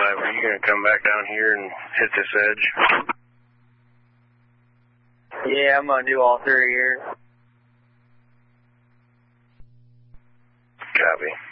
Are you going to come back down here and hit this edge? Yeah, I'm going to do all 3 here. Copy.